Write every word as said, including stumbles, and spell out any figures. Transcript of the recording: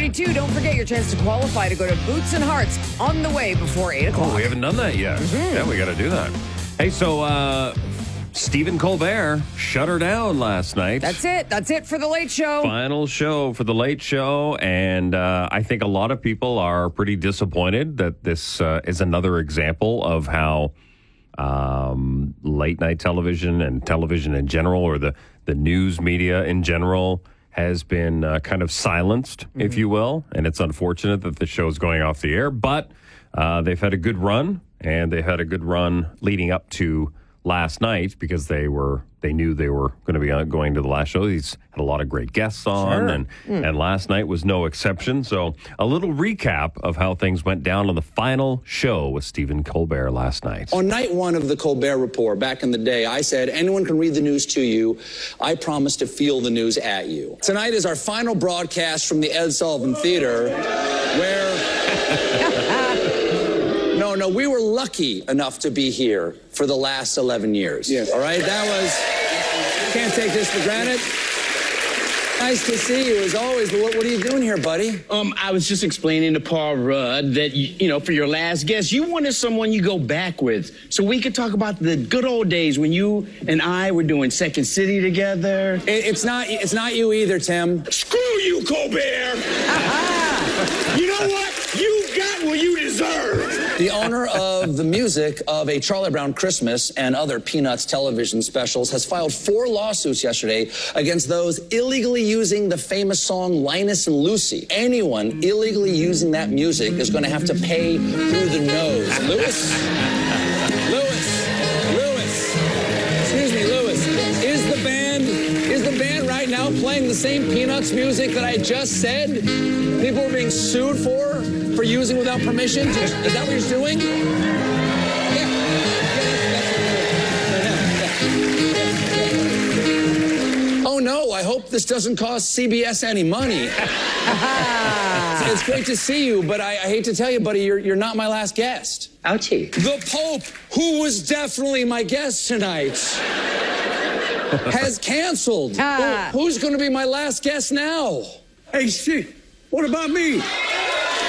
night, too. Don't forget your chance to qualify to go to Boots and Hearts on the way before eight o'clock. Oh, we haven't done that yet. Mm-hmm. Yeah, we got to do that. Hey, so uh, Stephen Colbert shut her down last night. That's it. That's it for The Late Show. Final show for The Late Show. And uh, I think a lot of people are pretty disappointed that this uh, is another example of how um, late night television and television in general, or the, the news media in general, has been uh, kind of silenced, mm-hmm. if you will. And it's unfortunate that the show's going off the air, but uh, they've had a good run, and they had a good run leading up to last night because they were they knew they were going to be going to the last show. He's had a lot of great guests on, sure. and mm. and last night was no exception. So a little recap of how things went down on the final show with Stephen Colbert last night. On night one of the Colbert Report, back in the day, I said, anyone can read the news to you. I promise to feel the news at you. Tonight is our final broadcast from the Ed Sullivan Theater, where... No, no, we were lucky enough to be here for the last eleven years. Yes. All right, that was, can't take this for granted. Nice to see you, as always. But what, what are you doing here, buddy? Um, I was just explaining to Paul Rudd that, you, you know, for your last guest, you wanted someone you go back with so we could talk about the good old days when you and I were doing Second City together. It, it's not, it's not you either, Tim. Screw you, Colbert! You know what? You got what you deserve. The owner of the music of A Charlie Brown Christmas and other Peanuts television specials has filed four lawsuits yesterday against those illegally using the famous song Linus and Lucy. Anyone illegally using that music is going to have to pay through the nose. Lewis? Lewis? Lewis? Excuse me, Lewis. Is the band, is the band right now playing the same Peanuts music that I just said people are being sued for? For using without permission? Is that what you're doing? Yeah. yeah. Oh, no, I hope this doesn't cost C B S any money. it's, it's great to see you, but I, I hate to tell you, buddy, you're, you're not my last guest. Ouchie. The Pope, who was definitely my guest tonight, has canceled. Ah. Who, who's going to be my last guest now? Hey, shit, what about me?